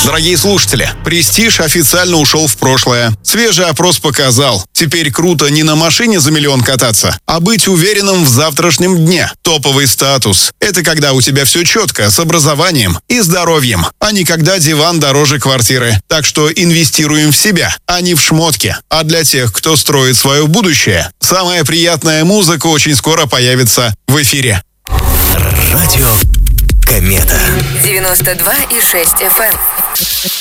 Дорогие слушатели, «Престиж» официально ушел в прошлое. Свежий опрос показал: теперь круто не на машине за миллион кататься, а быть уверенным в завтрашнем дне. Топовый статус – это когда у тебя все четко, с образованием и здоровьем, а не когда диван дороже квартиры. Так что инвестируем в себя, а не в шмотки. А для тех, кто строит свое будущее, самая приятная музыка очень скоро появится в эфире. Радио Комета. 92,6 FM.